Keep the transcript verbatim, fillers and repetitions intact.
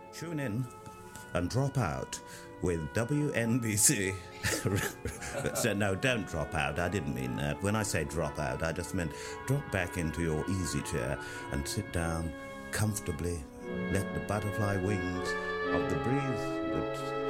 Tune in and drop out with W N B C. So no, don't drop out. I didn't mean that. When I say drop out, I just meant drop back into your easy chair and sit down comfortably. Let the butterfly wings of the breeze that